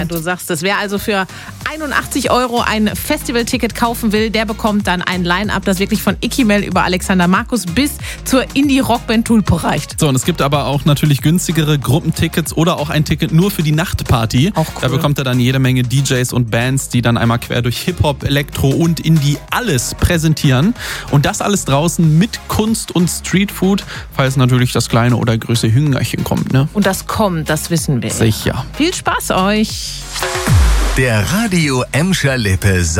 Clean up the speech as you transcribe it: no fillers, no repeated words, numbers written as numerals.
Du sagst es, wer also für 81 € ein Festivalticket kaufen will, der bekommt dann ein Line-Up, das wirklich von Ikimel über Alexander Markus bis zur Indie-Rockband Tulpe reicht. So, und es gibt aber auch natürlich günstigere Gruppentickets oder auch ein Ticket nur für die Nachtparty. Auch cool. Da bekommt ihr dann jede Menge DJs und Bands, die dann einmal quer durch Hip-Hop, Elektro und Indie alles präsentieren. Und das alles draußen mit Kunst und Streetfood, falls natürlich das kleine oder größere Hüngerchen kommt, ne? Und das kommt, das wissen wir. Sicher. Viel Spaß euch. Der Radio Emscher Lippe